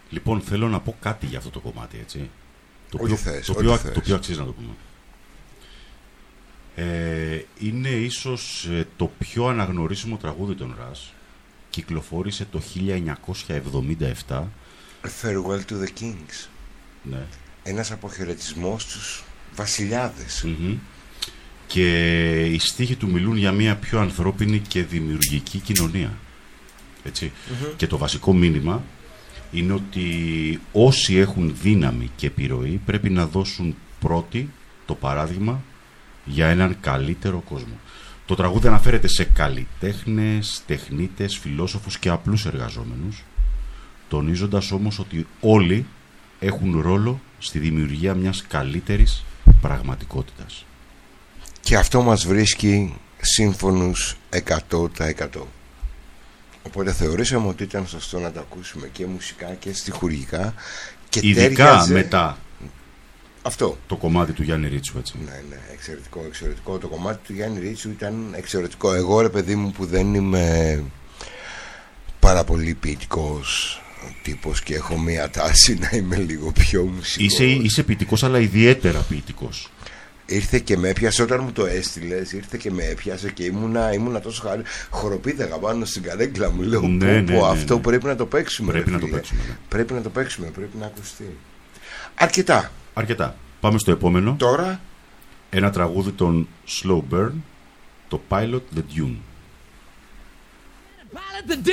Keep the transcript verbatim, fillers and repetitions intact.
Λοιπόν, θέλω να πω κάτι για αυτό το κομμάτι, έτσι. Το Ό,τι οποίο, θες, το, ό,τι οποίο, θες. το οποίο αξίζει να το πούμε. Ε, είναι ίσως ε, το πιο αναγνωρίσιμο τραγούδι των Rush. Κυκλοφόρησε το χίλια εννιακόσια εβδομήντα επτά. Farewell to the Kings. Ναι. Ένας αποχαιρετισμός στους βασιλιάδες. Mm-hmm. Και οι στίχοι του μιλούν για μια πιο ανθρώπινη και δημιουργική κοινωνία. Έτσι. Mm-hmm. Και το βασικό μήνυμα είναι ότι όσοι έχουν δύναμη και επιρροή πρέπει να δώσουν πρώτοι το παράδειγμα για έναν καλύτερο κόσμο. Το τραγούδι αναφέρεται σε καλλιτέχνες, τεχνίτες, φιλόσοφους και απλούς εργαζόμενους, τονίζοντας όμως ότι όλοι έχουν ρόλο στη δημιουργία μιας καλύτερης πραγματικότητας. Και αυτό μας βρίσκει σύμφωνους εκατό τοις εκατό. Οπότε θεωρήσαμε ότι ήταν σωστό να το ακούσουμε και μουσικά και στιχουργικά. Και ειδικά τέριαζε... μετά αυτό. Το κομμάτι του Γιάννη Ρίτσου, έτσι. Ναι, ναι, εξαιρετικό, εξαιρετικό. Το κομμάτι του Γιάννη Ρίτσου ήταν εξαιρετικό. Εγώ, ρε παιδί μου, που δεν είμαι πάρα πολύ ποιητικός τύπος και έχω μία τάση να είμαι λίγο πιο μουσικός. Είσαι, είσαι ποιητικός, αλλά ιδιαίτερα ποιητικός. Ήρθε και με έπιασε όταν μου το έστειλες, ήρθε και με έπιασε και ήμουνα, ήμουνα τόσο χαρή. Χοροπήδαγα πάνω στην καρέκλα μου. Λέω: ναι, πω, ναι, πω, ναι, αυτό ναι. πρέπει να το παίξουμε. Πρέπει ρε, να το φίλε. παίξουμε. Ναι. Πρέπει να το παίξουμε, πρέπει να ακουστεί. Αρκετά. Αρκετά. Πάμε στο επόμενο. Τώρα. Ένα τραγούδι των Slow Burn, το Pilot the Dune.